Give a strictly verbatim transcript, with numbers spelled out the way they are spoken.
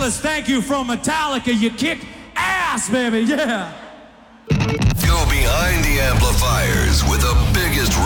Fellas, thank you from Metallica. You kick ass, baby. Yeah. Go behind the amplifiers with the biggest